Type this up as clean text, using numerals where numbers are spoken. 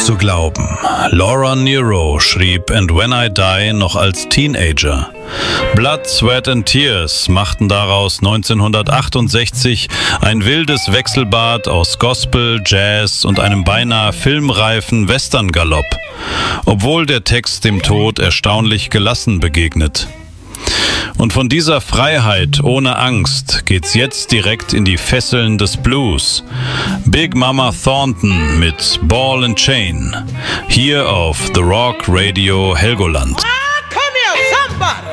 zu glauben. Laura Nyro schrieb And When I Die noch als Teenager. Blood, Sweat and Tears machten daraus 1968 ein wildes Wechselbad aus Gospel, Jazz und einem beinahe filmreifen Western-Galopp, obwohl der Text dem Tod erstaunlich gelassen begegnet. Und von dieser Freiheit ohne Angst geht's jetzt direkt in die Fesseln des Blues. Big Mama Thornton mit Ball and Chain, hier auf The Rock Radio Helgoland.